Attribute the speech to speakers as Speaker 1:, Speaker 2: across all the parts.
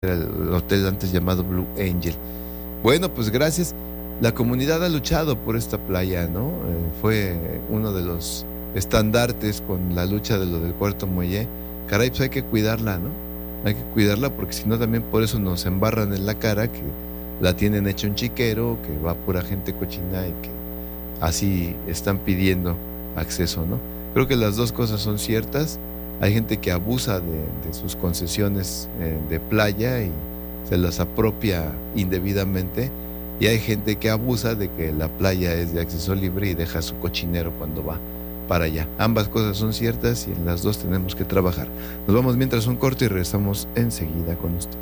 Speaker 1: era el hotel antes llamado Blue Angel. Bueno, pues gracias. La comunidad ha luchado por esta playa, ¿no? Fue uno de los estandartes con la lucha de lo del Cuarto Muelle. Caray, pues hay que cuidarla, ¿no? Hay que cuidarla porque si no también por eso nos embarran en la cara que la tienen hecha un chiquero, que va pura gente cochina y que así están pidiendo acceso, ¿no? Creo que las dos cosas son ciertas. Hay gente que abusa de sus concesiones de playa y se las apropia indebidamente, y hay gente que abusa de que la playa es de acceso libre y deja su cochinero cuando va para allá. Ambas cosas son ciertas y en las dos tenemos que trabajar. Nos vamos mientras un corte y regresamos enseguida con usted.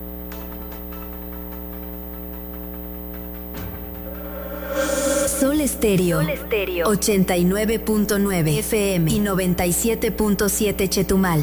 Speaker 2: Sol Estéreo 89.9 FM y 97.7 Chetumal.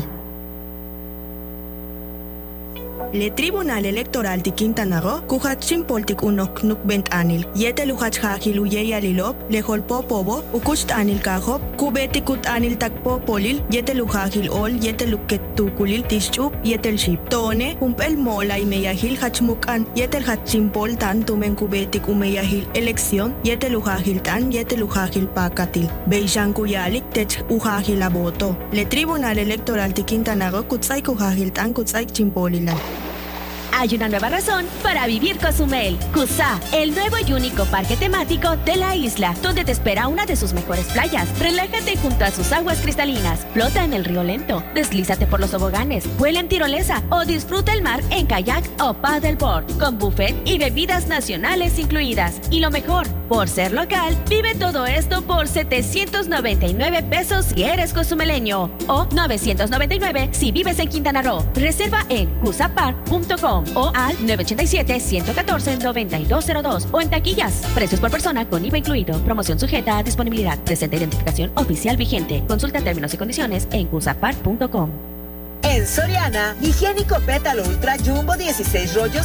Speaker 3: Le Tribunal Electoral de Quintana Roo, Kuhatsin Poltik Unok Nuk Bent Anil, Yete Luhach Hajilu Yeyalilop, Le Holpo Pobo, Ukust Anil Kahop, Kubeti Kut Anil Takpo Polil, Yete Luhajil Ol, Yete Luket Tukulil Tischup, Yetel Ship. Tone, Humpel Mola y Meyahil Hachmukan, Yetel Hatsin Pol Tan Tumen Kubetik Umeyahil Elección, Yete Luhajil Tan, Yete Luhajil Pakatil, Beishan Kuyalik, Tech Uhajil Aboto. Le Tribunal Electoral de Quintana Roo, Kutsai Kuhajil Tan, Kutsai Chimpolilan.
Speaker 4: Hay una nueva razón para vivir Cozumel. Cusá, el nuevo y único parque temático de la isla, donde te espera una de sus mejores playas. Relájate junto a sus aguas cristalinas, flota en el río lento, deslízate por los toboganes, vuela en tirolesa o disfruta el mar en kayak o paddleboard, con buffet y bebidas nacionales incluidas. Y lo mejor, por ser local, vive todo esto por 799 pesos si eres cozumeleño o 999 si vives en Quintana Roo. Reserva en cusapar.com o al 987-114-9202 o en taquillas. Precios por persona con IVA incluido. Promoción sujeta a disponibilidad. Presenta identificación oficial vigente. Consulta términos y condiciones en cusapar.com.
Speaker 5: En Soriana, higiénico pétalo ultra jumbo 16 rollos